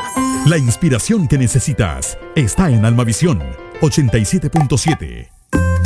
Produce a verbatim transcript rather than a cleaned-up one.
La inspiración que necesitas está en Almavisión ochenta y siete punto siete.